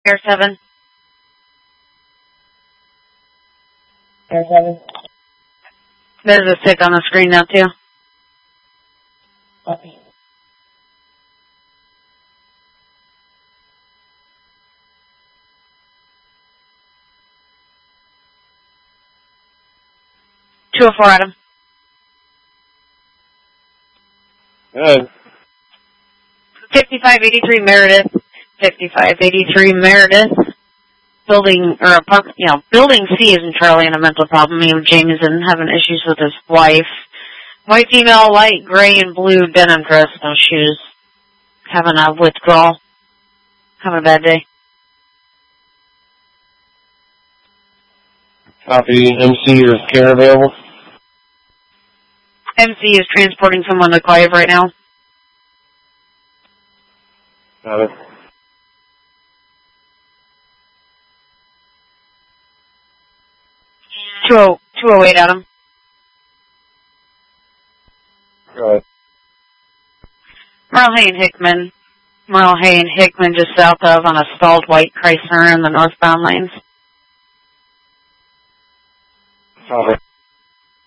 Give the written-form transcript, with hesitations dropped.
Air 7. Air 7. There's a stick on the screen now, too. Copy. Adam. Good. 5583 Meredith. 5583 Meredith. Building, or apartment, building C is in Charlie and a mental problem. Jameson having issues with his wife. White female, light gray and blue denim dress, no shoes. Having a withdrawal. Having a bad day. Copy. MC, is care available? MC is transporting someone to Clive right now. Got it. 208, Adam. Go ahead. Merle Hay and Hickman. Merle Hay and Hickman just south of on a stalled white Chrysler in the northbound lanes. Copy.